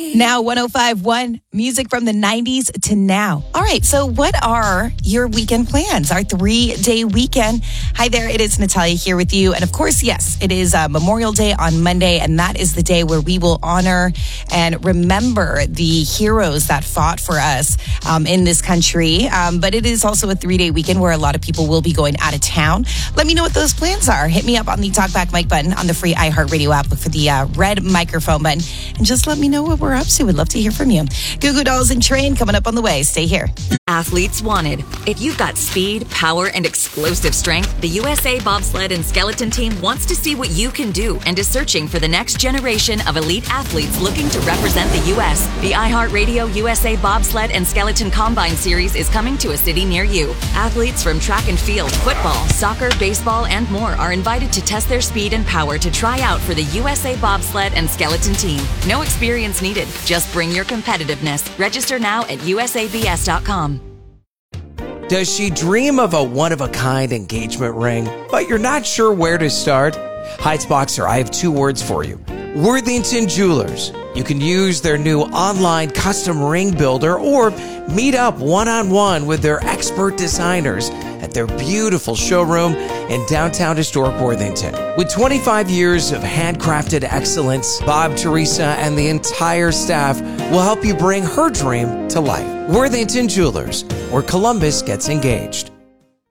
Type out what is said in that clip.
Now 105.1, music from the 90s to now. All right, so what are your weekend plans? Our 3-day weekend. Hi there, it is Natalia here with you. And of course, yes, it is Memorial Day on Monday, and that is the day where we will honor and remember the heroes that fought for us in this country. But it is also a 3-day weekend where a lot of people will be going out of town. Let me know what those plans are. Hit me up on the Talkback Mic button on the free iHeartRadio app. Look for the red microphone button and just let me know what we're up to. We'd love to hear from you. Goo Goo Dolls and Train coming up on the way. Stay here. Athletes wanted. If you've got speed, power, and explosive strength, the USA Bobsled and Skeleton Team wants to see what you can do and is searching for the next generation of elite athletes looking to represent the U.S. The iHeartRadio USA Bobsled and Skeleton Combine Series is coming to a city near you. Athletes from track and field, football, soccer, baseball, and more are invited to test their speed and power to try out for the USA Bobsled and Skeleton Team. No experience needed. Just bring your competitiveness. Register now at usabs.com. Does she dream of a one-of-a-kind engagement ring, but you're not sure where to start? Heights Boxer, I have 2 words for you. Worthington Jewelers. You can use their new online custom ring builder or meet up one-on-one with their expert designers at their beautiful showroom in downtown historic Worthington. With 25 years of handcrafted excellence, Bob, Teresa, and the entire staff will help you bring her dream to life. Worthington Jewelers, where Columbus gets engaged.